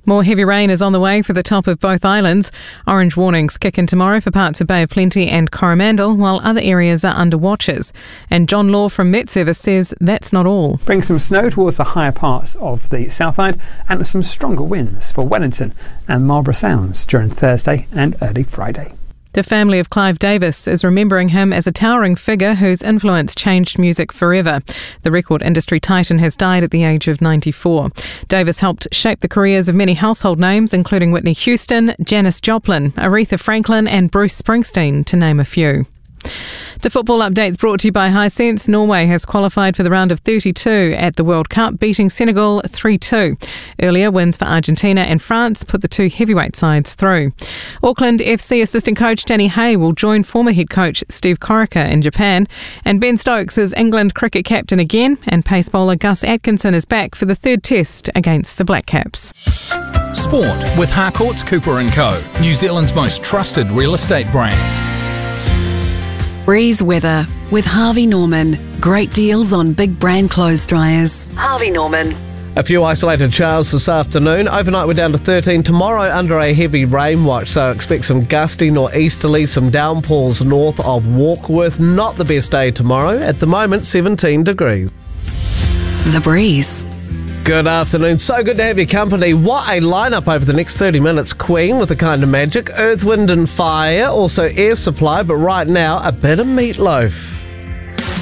More heavy rain is on the way for the top of both islands. Orange warnings kick in tomorrow for parts of Bay of Plenty and Coromandel, while other areas are under watches. And John Law from Met Service says that's not all. Bring some snow towards the higher parts of the South Island and some stronger winds for Wellington and Marlborough Sounds during Thursday and early Friday. The family of Clive Davis is remembering him as a towering figure whose influence changed music forever. The record industry titan has died at the age of 94. Davis helped shape the careers of many household names, including Whitney Houston, Janis Joplin, Aretha Franklin and Bruce Springsteen, to name a few. To football updates brought to you by Hisense. Norway has qualified for the round of 32 at the World Cup, beating Senegal 3-2. Earlier wins for Argentina and France put the two heavyweight sides through. Auckland FC assistant coach Danny Hay will join former head coach Steve Corica in Japan. And Ben Stokes is England cricket captain again, and pace bowler Gus Atkinson is back for the third test against the Black Caps. Sport with Harcourts Cooper & Co, New Zealand's most trusted real estate brand. Breeze weather with Harvey Norman. Great deals on big brand clothes dryers. Harvey Norman. A few isolated showers this afternoon. Overnight we're down to 13. Tomorrow under a heavy rain watch, so expect some gusty nor'easterly, some downpours north of Warkworth. Not the best day tomorrow. At the moment, 17 degrees. The Breeze. Good afternoon. So good to have your company. What a lineup over the next 30 minutes. Queen with a kind of magic, Earth, Wind and Fire, also Air Supply, but right now a bit of Meatloaf.